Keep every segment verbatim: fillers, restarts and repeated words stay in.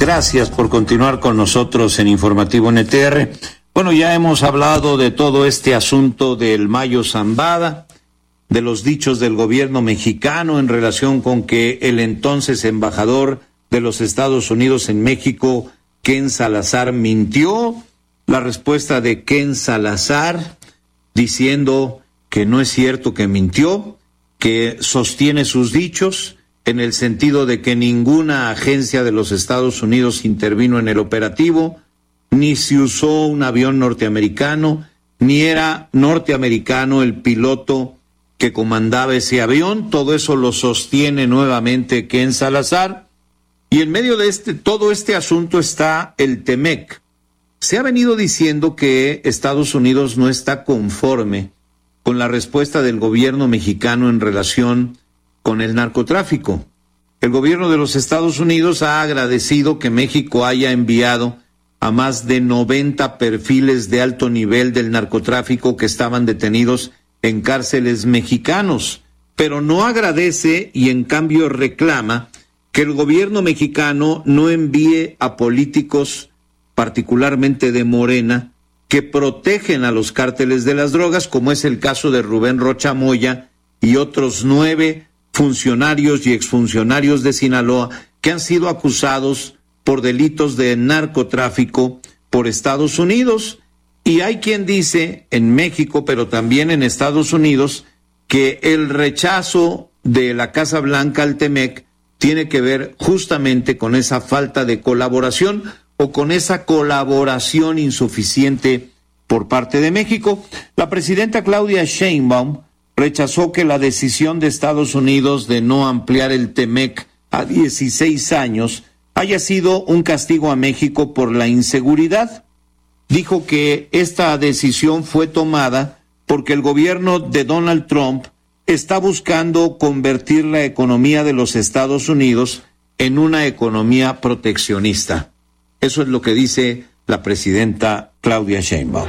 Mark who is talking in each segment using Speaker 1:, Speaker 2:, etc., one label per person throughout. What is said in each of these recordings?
Speaker 1: Gracias por continuar con nosotros en Informativo N T R. Bueno, ya hemos hablado de todo este asunto del Mayo Zambada, de los dichos del gobierno mexicano en relación con que el entonces embajador de los Estados Unidos en México, Ken Salazar, mintió. La respuesta de Ken Salazar diciendo que no es cierto que mintió, que sostiene sus dichos en el sentido de que ninguna agencia de los Estados Unidos intervino en el operativo, ni se usó un avión norteamericano, ni era norteamericano el piloto que comandaba ese avión. Todo eso lo sostiene nuevamente Ken Salazar. Y en medio de este, todo este asunto está el TEMEC. Se ha venido diciendo que Estados Unidos no está conforme con la respuesta del gobierno mexicano en relación con el narcotráfico. El gobierno de los Estados Unidos ha agradecido que México haya enviado a más de noventa perfiles de alto nivel del narcotráfico que estaban detenidos en cárceles mexicanos, pero no agradece y en cambio reclama que el gobierno mexicano no envíe a políticos, particularmente de Morena, que protegen a los cárteles de las drogas, como es el caso de Rubén Rocha Moya y otros nueve funcionarios y exfuncionarios de Sinaloa que han sido acusados por delitos de narcotráfico por Estados Unidos. Y hay quien dice en México, pero también en Estados Unidos, que el rechazo de la Casa Blanca al TEMEC tiene que ver justamente con esa falta de colaboración o con esa colaboración insuficiente por parte de México. La presidenta Claudia Sheinbaum rechazó que la decisión de Estados Unidos de no ampliar el TEMEC a dieciséis años haya sido un castigo a México por la inseguridad. Dijo que esta decisión fue tomada porque el gobierno de Donald Trump está buscando convertir la economía de los Estados Unidos en una economía proteccionista. Eso es lo que dice la presidenta Claudia Sheinbaum.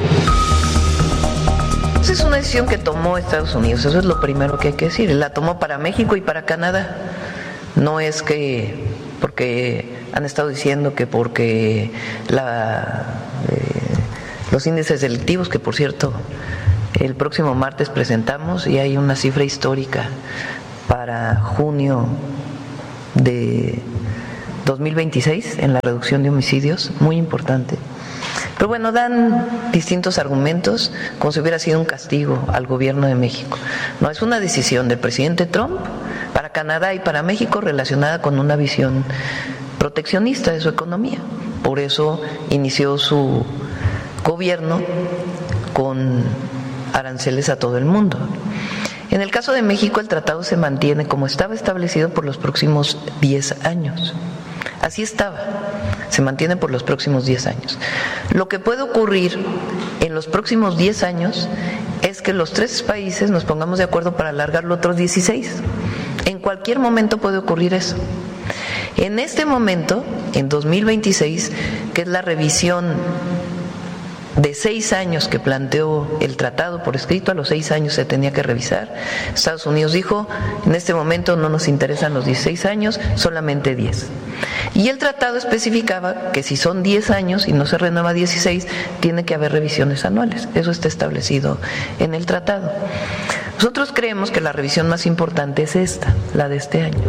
Speaker 2: Es una decisión que tomó Estados Unidos, eso es lo primero que hay que decir. La tomó para México y para Canadá. No es que porque han estado diciendo que porque la, eh, los índices delictivos, que por cierto el próximo martes presentamos y hay una cifra histórica para junio de dos mil veintiséis en la reducción de homicidios, muy importante. Pero bueno, dan distintos argumentos como si hubiera sido un castigo al gobierno de México. No, es una decisión del presidente Trump para Canadá y para México relacionada con una visión proteccionista de su economía. Por eso inició su gobierno con aranceles a todo el mundo. En el caso de México, el tratado se mantiene como estaba establecido por los próximos diez años. Así estaba, se mantiene por los próximos diez años. Lo que puede ocurrir en los próximos diez años es que los tres países nos pongamos de acuerdo para alargarlo otros dieciséis. En cualquier momento puede ocurrir eso. En este momento, en dos mil veintiséis, que es la revisión de seis años que planteó el tratado por escrito, a los seis años se tenía que revisar. Estados Unidos dijo, en este momento no nos interesan los dieciséis años, solamente diez. Y el tratado especificaba que si son diez años y no se renueva dieciséis, tiene que haber revisiones anuales. Eso está establecido en el tratado. Nosotros creemos que la revisión más importante es esta, la de este año.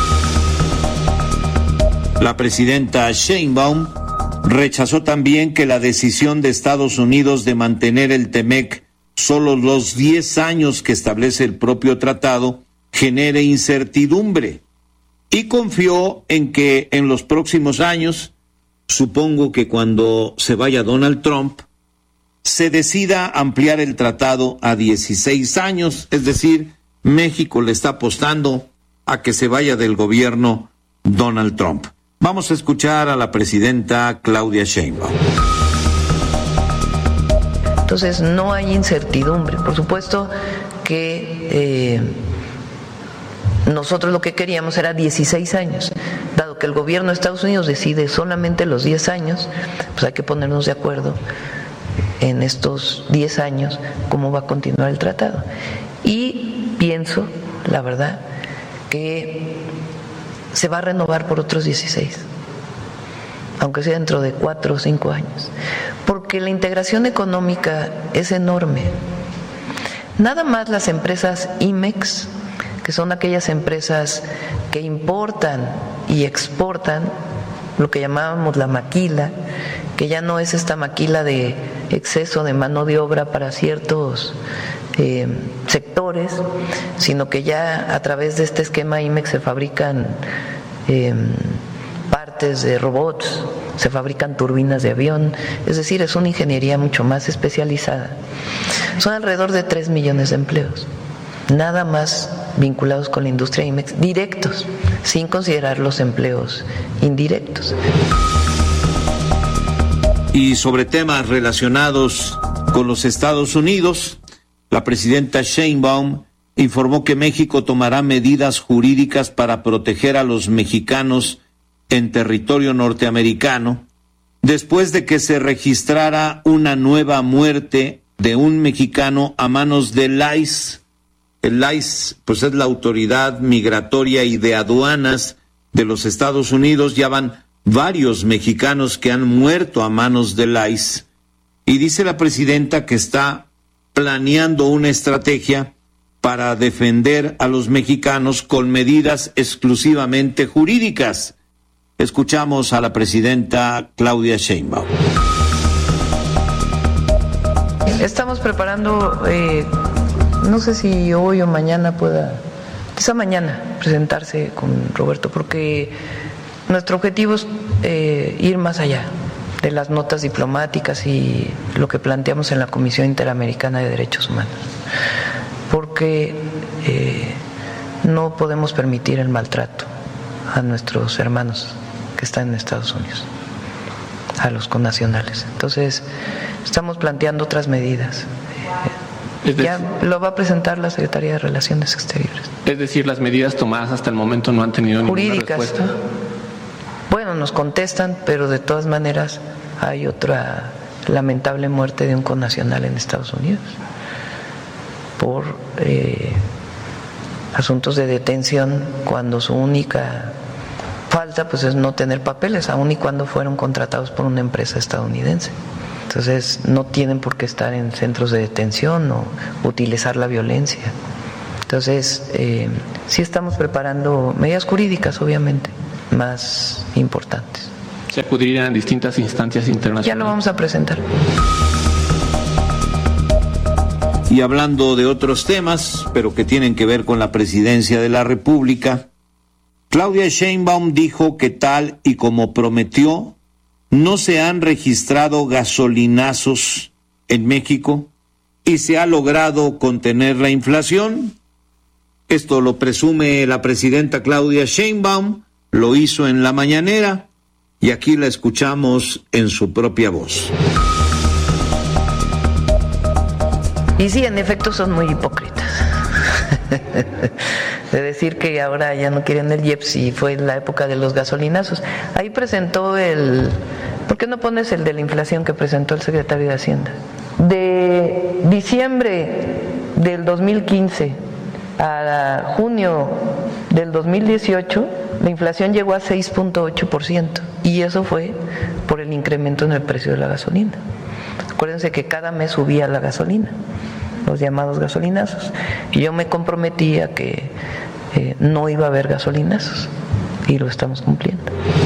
Speaker 1: La presidenta Sheinbaum rechazó también que la decisión de Estados Unidos de mantener el TEMEC solo los diez años que establece el propio tratado genere incertidumbre y confió en que en los próximos años, supongo que cuando se vaya Donald Trump, se decida ampliar el tratado a dieciséis años, es decir, México le está apostando a que se vaya del gobierno Donald Trump. Vamos a escuchar a la presidenta Claudia Sheinbaum.
Speaker 2: Entonces no hay incertidumbre. Por supuesto que eh, nosotros lo que queríamos era dieciséis años. Dado que el gobierno de Estados Unidos decide solamente los diez años, pues hay que ponernos de acuerdo en estos diez años cómo va a continuar el tratado. Y pienso, la verdad, que se va a renovar por otros dieciséis. aunque sea dentro de cuatro o cinco años, porque la integración económica es enorme. Nada más las empresas IMEX, que son aquellas empresas que importan y exportan, lo que llamábamos la maquila, que ya no es esta maquila de exceso de mano de obra para ciertos eh, sectores, sino que ya a través de este esquema IMEX se fabrican eh, partes de robots, se fabrican turbinas de avión, es decir, es una ingeniería mucho más especializada. Son alrededor de tres millones de empleos, nada más vinculados con la industria IMEX, directos, sin considerar los empleos indirectos.
Speaker 1: Y sobre temas relacionados con los Estados Unidos, la presidenta Sheinbaum informó que México tomará medidas jurídicas para proteger a los mexicanos en territorio norteamericano después de que se registrara una nueva muerte de un mexicano a manos del I C E. El I C E, pues, es la autoridad migratoria y de aduanas de los Estados Unidos. Ya van varios mexicanos que han muerto a manos del I C E. Y dice la presidenta que está planeando una estrategia para defender a los mexicanos con medidas exclusivamente jurídicas. Escuchamos a la presidenta Claudia Sheinbaum.
Speaker 2: Estamos preparando, eh, no sé si hoy o mañana pueda, quizá mañana, presentarse con Roberto, porque nuestro objetivo es eh, ir más allá de las notas diplomáticas y lo que planteamos en la Comisión Interamericana de Derechos Humanos, porque eh, no podemos permitir el maltrato a nuestros hermanos que están en Estados Unidos, a los connacionales. Entonces, estamos planteando otras medidas. Eh, ya lo va a presentar la Secretaría de Relaciones Exteriores.
Speaker 3: Es decir, las medidas tomadas hasta el momento no han tenido
Speaker 2: Jurídicas.
Speaker 3: Ninguna respuesta.
Speaker 2: Bueno, nos contestan, pero de todas maneras hay otra lamentable muerte de un connacional en Estados Unidos por eh, asuntos de detención, cuando su única falta pues es no tener papeles, aun y cuando fueron contratados por una empresa estadounidense. Entonces no tienen por qué estar en centros de detención o utilizar la violencia. Entonces eh, sí estamos preparando medidas jurídicas, obviamente, más importantes.
Speaker 3: ¿Se acudirían a distintas instancias internacionales?
Speaker 2: Ya lo vamos a presentar.
Speaker 1: Y hablando de otros temas, pero que tienen que ver con la presidencia de la República, Claudia Sheinbaum dijo que tal y como prometió, no se han registrado gasolinazos en México y se ha logrado contener la inflación. Esto lo presume la presidenta Claudia Sheinbaum, lo hizo en la mañanera y aquí la escuchamos en su propia voz.
Speaker 2: Y sí, en efecto son muy hipócritas. De decir que ahora ya no quieren el I E P S y fue en la época de los gasolinazos. Ahí presentó el... ¿Por qué no pones el de la inflación que presentó el secretario de Hacienda? De diciembre del dos mil quince a junio del dos mil dieciocho, la inflación llegó a seis punto ocho por ciento y eso fue por el incremento en el precio de la gasolina. Acuérdense que cada mes subía la gasolina, los llamados gasolinazos, y yo me comprometí a que eh, no iba a haber gasolinazos y lo estamos cumpliendo.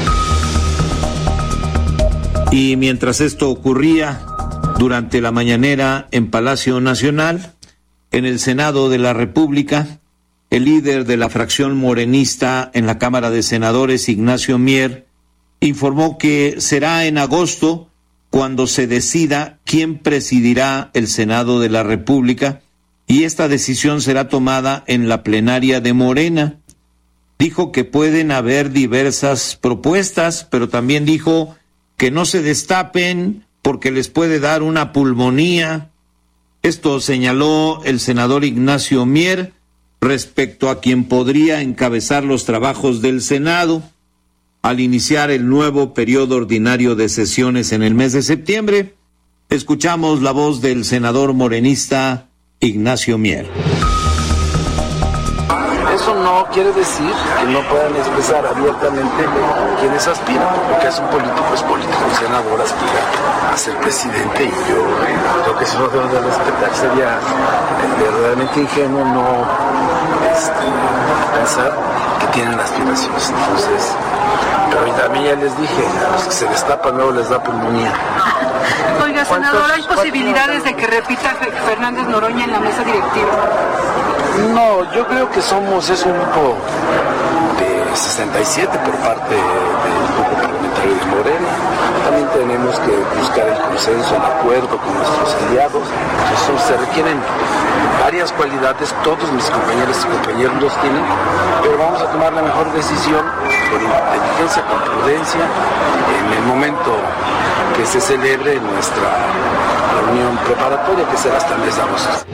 Speaker 1: Y mientras esto ocurría, durante la mañanera en Palacio Nacional, en el Senado de la República, el líder de la fracción morenista en la Cámara de Senadores, Ignacio Mier, informó que será en agosto cuando se decida quién presidirá el Senado de la República, y esta decisión será tomada en la plenaria de Morena. Dijo que pueden haber diversas propuestas, pero también dijo que no se destapen porque les puede dar una pulmonía. Esto señaló el senador Ignacio Mier respecto a quien podría encabezar los trabajos del Senado al iniciar el nuevo periodo ordinario de sesiones en el mes de septiembre. Escuchamos la voz del senador morenista Ignacio Mier.
Speaker 4: Es eso no quiere decir que no puedan expresar abiertamente quienes aspiran, porque es un político, es político, un senador aspira a ser presidente, y yo creo que eso lo debo de respetar. Sería verdaderamente ingenuo no este, pensar que tienen aspiraciones. Entonces, pero también ya les dije, a los que se les tapa luego les da pulmonía.
Speaker 5: Oiga, senador, ¿hay posibilidades de que repita Fernández Noroña en la mesa directiva?
Speaker 4: No, yo creo que somos, es un grupo de sesenta y siete por parte del grupo parlamentario de Morena. También tenemos que buscar el consenso, el acuerdo con nuestros aliados. Eso se requieren varias cualidades, todos mis compañeros y compañeros los tienen, pero vamos a tomar la mejor decisión con inteligencia, con prudencia, en el momento que se celebre nuestra reunión preparatoria, que será hasta el mes de agosto.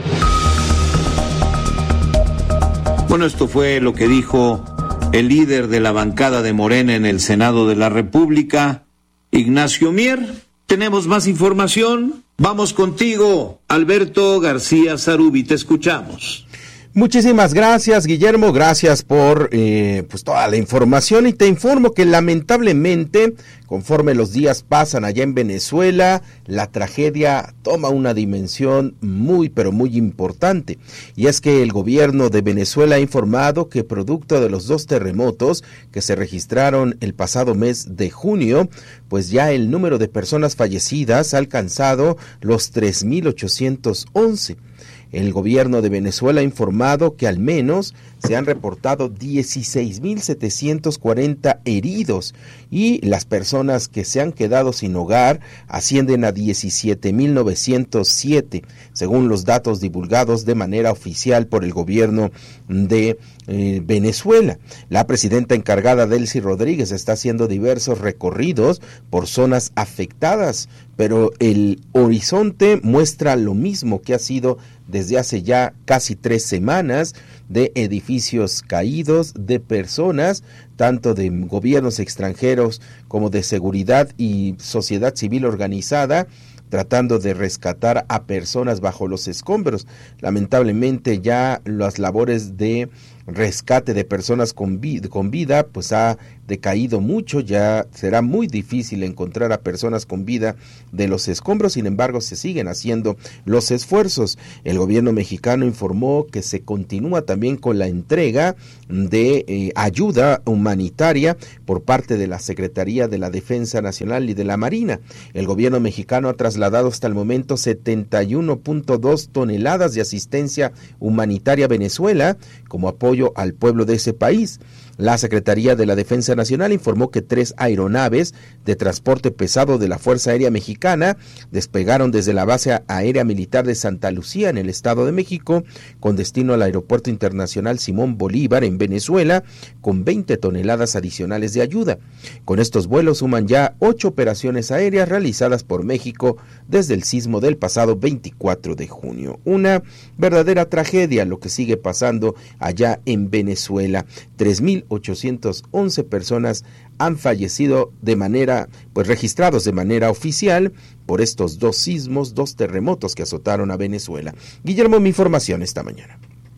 Speaker 1: Bueno, esto fue lo que dijo el líder de la bancada de Morena en el Senado de la República, Ignacio Mier. Tenemos más información. Vamos contigo, Alberto García Zarubi, te escuchamos.
Speaker 6: Muchísimas gracias, Guillermo, gracias por eh, pues toda la información, y te informo que lamentablemente, conforme los días pasan allá en Venezuela, la tragedia toma una dimensión muy pero muy importante, y es que el gobierno de Venezuela ha informado que producto de los dos terremotos que se registraron el pasado mes de junio, pues ya el número de personas fallecidas ha alcanzado los tres mil ochocientos once. El gobierno de Venezuela ha informado que al menos se han reportado dieciséis mil setecientos cuarenta heridos, y las personas que se han quedado sin hogar ascienden a diecisiete mil novecientos siete, según los datos divulgados de manera oficial por el gobierno de eh, Venezuela. La presidenta encargada, Delcy Rodríguez, está haciendo diversos recorridos por zonas afectadas, pero el horizonte muestra lo mismo que ha sido desde hace ya casi tres semanas, de edificios caídos, de personas, tanto de gobiernos extranjeros como de seguridad y sociedad civil organizada, tratando de rescatar a personas bajo los escombros. Lamentablemente ya las labores de rescate de personas con vida, con vida pues ha decaído mucho, ya será muy difícil encontrar a personas con vida de los escombros. Sin embargo, se siguen haciendo los esfuerzos. El gobierno mexicano informó que se continúa también con la entrega de eh, ayuda humanitaria por parte de la Secretaría de la Defensa Nacional y de la Marina. El gobierno mexicano ha trasladado hasta el momento setenta y uno punto dos toneladas de asistencia humanitaria a Venezuela como apoyo al pueblo de ese país. La Secretaría de la Defensa Nacional informó que tres aeronaves de transporte pesado de la Fuerza Aérea Mexicana despegaron desde la base aérea militar de Santa Lucía en el Estado de México con destino al Aeropuerto Internacional Simón Bolívar en Venezuela con veinte toneladas adicionales de ayuda. Con estos vuelos suman ya ocho operaciones aéreas realizadas por México desde el sismo del pasado veinticuatro de junio. Una verdadera tragedia lo que sigue pasando allá en Venezuela. tres mil ochocientas once personas han fallecido de manera, pues registrados de manera oficial por estos dos sismos, dos terremotos que azotaron a Venezuela. Guillermo, mi información esta mañana.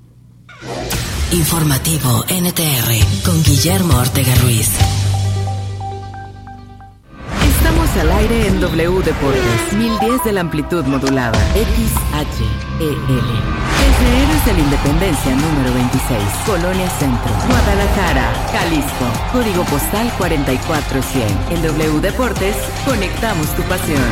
Speaker 7: Informativo N T R con Guillermo Ortega Ruiz. Estamos al aire en W Deportes, mil diez de la amplitud modulada, X H E L. Desde Héroes de la Independencia número veintiséis, Colonia Centro, Guadalajara, Jalisco, código postal cuarenta y cuatro cien. En W Deportes, conectamos tu pasión.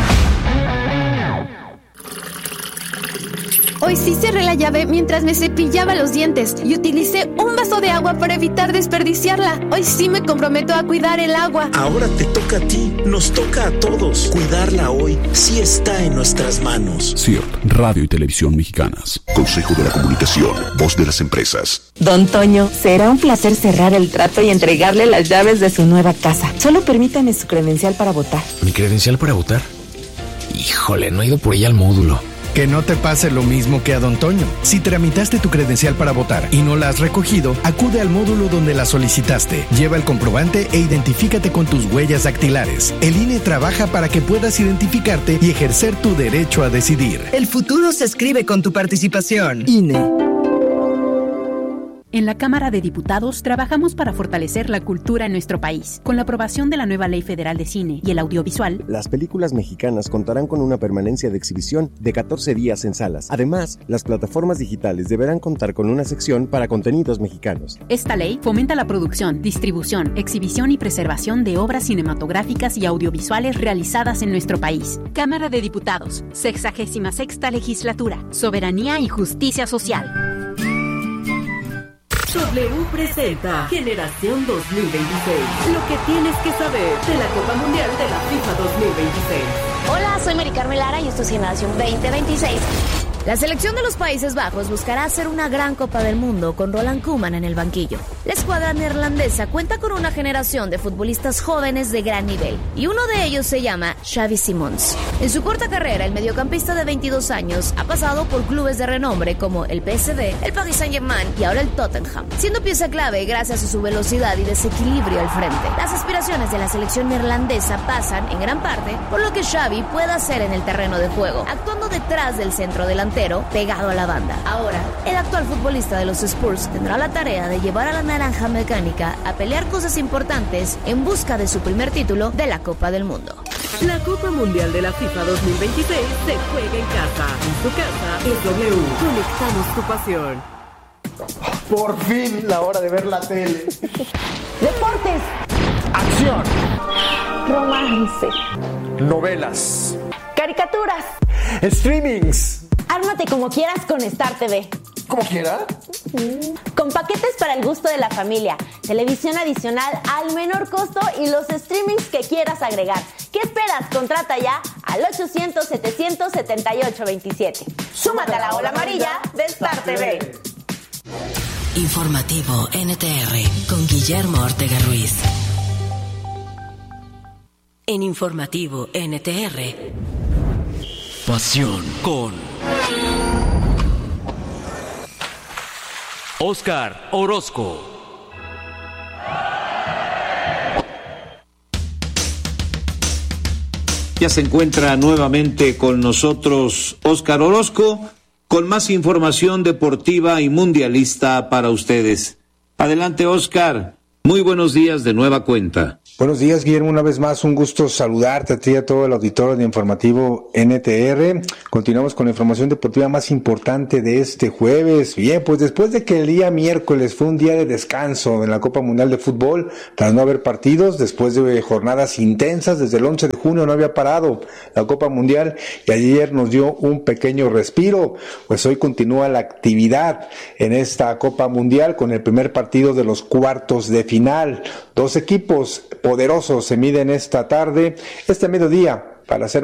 Speaker 8: Hoy sí cerré la llave mientras me cepillaba los dientes y utilicé un vaso de agua para evitar desperdiciarla. Hoy sí me comprometo a cuidar el agua.
Speaker 9: Ahora te toca a ti, nos toca a todos. Cuidarla hoy sí está en nuestras manos.
Speaker 10: C I R T, Radio y Televisión Mexicanas.
Speaker 11: Consejo de la Comunicación, voz de las empresas.
Speaker 12: Don Toño, será un placer cerrar el trato y entregarle las llaves de su nueva casa. Solo permítame su credencial para votar.
Speaker 13: ¿Mi credencial para votar? Híjole, no he ido por ella al módulo.
Speaker 14: Que no te pase lo mismo que a Don Toño. Si tramitaste tu credencial para votar y no la has recogido, acude al módulo donde la solicitaste. Lleva el comprobante e identifícate con tus huellas dactilares. El I N E trabaja para que puedas identificarte y ejercer tu derecho a decidir.
Speaker 15: El futuro se escribe con tu participación.
Speaker 12: I N E.
Speaker 15: En la Cámara de Diputados trabajamos para fortalecer la cultura en nuestro país. Con la aprobación de la nueva Ley Federal de Cine y el Audiovisual,
Speaker 16: las películas mexicanas contarán con una permanencia de exhibición de catorce días en salas. Además, las plataformas digitales deberán contar con una sección para contenidos mexicanos.
Speaker 15: Esta ley fomenta la producción, distribución, exhibición y preservación de obras cinematográficas y audiovisuales realizadas en nuestro país. Cámara de Diputados, sexagésima sexta Legislatura, Soberanía y Justicia Social.
Speaker 7: W presenta Generación dos mil veintiséis. Lo que tienes que saber de la Copa Mundial de la FIFA dos mil veintiséis.
Speaker 17: Hola, soy Mari Carmen Lara y esto es Generación veinte veintiséis.
Speaker 18: La selección de los Países Bajos buscará hacer una gran Copa del Mundo con Ronald Koeman en el banquillo. La escuadra neerlandesa cuenta con una generación de futbolistas jóvenes de gran nivel y uno de ellos se llama Xavi Simons. En su corta carrera, el mediocampista de veintidós años ha pasado por clubes de renombre como el P S V, el Paris Saint-Germain y ahora el Tottenham, siendo pieza clave gracias a su velocidad y desequilibrio al frente. Las aspiraciones de la selección neerlandesa pasan, en gran parte, por lo que Xavi pueda hacer en el terreno de juego, actuando detrás del centro delantero pegado a la banda. Ahora, el actual futbolista de los Spurs tendrá la tarea de llevar a la naranja mecánica a pelear cosas importantes en busca de su primer título de la Copa del Mundo.
Speaker 7: La Copa Mundial de la FIFA dos mil veintiséis se juega en casa. En tu casa es W. Conectamos tu pasión.
Speaker 19: Por fin, la hora de ver la tele.
Speaker 17: Deportes.
Speaker 19: Acción.
Speaker 17: Romance.
Speaker 19: Novelas.
Speaker 17: Caricaturas.
Speaker 19: Streamings.
Speaker 17: Ármate como quieras con Star T V.
Speaker 19: ¿Como quiera?
Speaker 17: Con paquetes para el gusto de la familia, televisión adicional al menor costo y los streamings que quieras agregar. ¿Qué esperas? Contrata ya al ochocientos, setecientos setenta y ocho veintisiete. Súmate a la ola amarilla de Star T V.
Speaker 20: Informativo N T R con Guillermo Ortega Ruiz. En Informativo N T R.
Speaker 21: Pasión con Óscar Orozco.
Speaker 1: Ya se encuentra nuevamente con nosotros Óscar Orozco con más información deportiva y mundialista para ustedes. Adelante, Óscar. Muy buenos días de nueva cuenta.
Speaker 22: Buenos días, Guillermo, una vez más un gusto saludarte a ti y a todo el auditorio de Informativo N T R. Continuamos con la información deportiva más importante de este jueves. Bien, pues después de que el día miércoles fue un día de descanso en la Copa Mundial de Fútbol, tras no haber partidos, después de jornadas intensas, desde el once de junio no había parado la Copa Mundial y ayer nos dio un pequeño respiro, pues hoy continúa la actividad en esta Copa Mundial con el primer partido de los cuartos de final. Dos equipos poderosos se miden esta tarde, este mediodía, para hacer